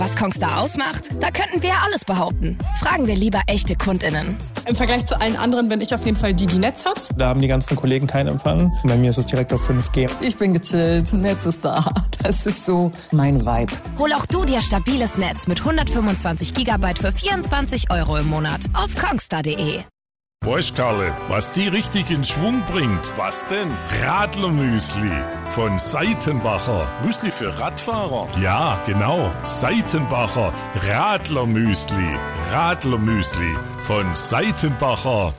Was Kongstar ausmacht? Da könnten wir ja alles behaupten. Fragen wir lieber echte KundInnen. Im Vergleich zu allen anderen bin ich auf jeden Fall die Netz hat. Da haben die ganzen Kollegen keinen Empfang. Bei mir ist es direkt auf 5G. Ich bin gechillt, Netz ist da. Das ist so mein Vibe. Hol auch du dir stabiles Netz mit 125 GB für 24 € im Monat auf kongstar.de. Weißt Karle, was die richtig in Schwung bringt? Was denn? Radlermüsli von Seitenbacher. Müsli für Radfahrer? Ja, genau. Seitenbacher Radlermüsli. Radlermüsli von Seitenbacher.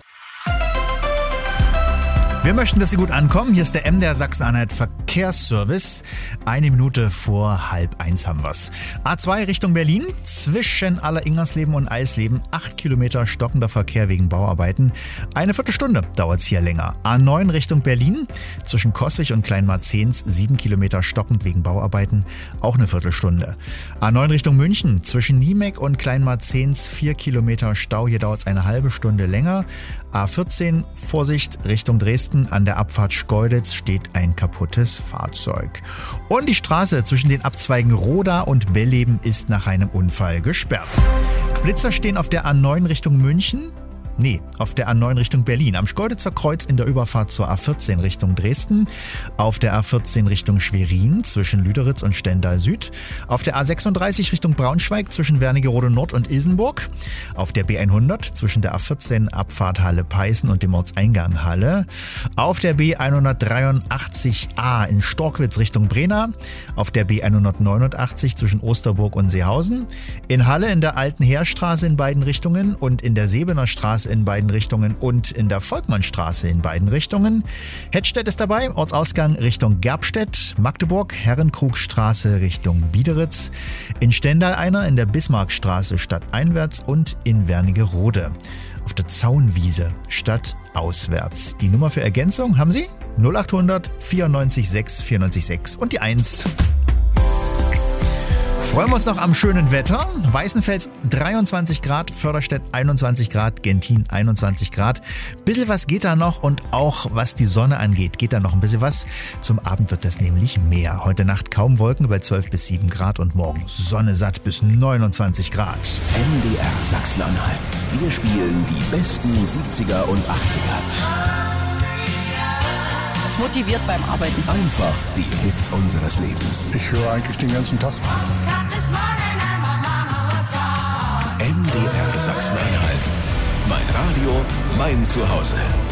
Wir möchten, dass Sie gut ankommen. Hier ist der MDR Sachsen-Anhalt Verkehrsservice. 1 Minute vor 12:30 haben wir's. A2 Richtung Berlin. Zwischen Alleringersleben und Eisleben 8 Kilometer stockender Verkehr wegen Bauarbeiten. Eine Viertelstunde dauert's hier länger. A9 Richtung Berlin. Zwischen Coswig und Kleinmarzens 7 Kilometer stockend wegen Bauarbeiten. Auch eine Viertelstunde. A9 Richtung München. Zwischen Niemek und Kleinmarzens 4 Kilometer Stau. Hier dauert's eine halbe Stunde länger. A14 Vorsicht Richtung Dresden. An der Abfahrt Schkeuditz steht ein kaputtes Fahrzeug. Und die Straße zwischen den Abzweigen Roda und Belleben ist nach einem Unfall gesperrt. Blitzer stehen auf der A9 Richtung München. Auf der A9 Richtung Berlin. Am Schkeuditzer Kreuz in der Überfahrt zur A14 Richtung Dresden. Auf der A14 Richtung Schwerin zwischen Lüderitz und Stendal Süd. Auf der A36 Richtung Braunschweig zwischen Wernigerode Nord und Ilsenburg. Auf der B100 zwischen der A14 Abfahrt Halle-Peißen und dem Ortseingang Halle. Auf der B183a in Storkwitz Richtung Brena. Auf der B189 zwischen Osterburg und Seehausen. In Halle in der Alten Heerstraße in beiden Richtungen und in der Sebener Straße in beiden Richtungen und in der Volkmannstraße in beiden Richtungen. Hettstedt ist dabei, Ortsausgang Richtung Gerbstedt, Magdeburg, Herrenkrugstraße Richtung Biederitz, in Stendal einer in der Bismarckstraße stadteinwärts und in Wernigerode. Auf der Zaunwiese stadtauswärts. Die Nummer für Ergänzung haben Sie? 0800 94 6 94 6 und die 1. Freuen wir uns noch am schönen Wetter. Weißenfels 23 Grad, Förderstedt 21 Grad, Gentin 21 Grad. Bisschen was geht da noch und auch was die Sonne angeht, geht da noch ein bisschen was. Zum Abend wird das nämlich mehr. Heute Nacht kaum Wolken bei 12 bis 7 Grad und morgen Sonne satt bis 29 Grad. MDR Sachsen-Anhalt. Wir spielen die besten 70er und 80er. Das motiviert beim Arbeiten. Einfach die Hits unseres Lebens. Ich höre eigentlich den ganzen Tag. MDR Sachsen-Anhalt. Mein Radio, mein Zuhause.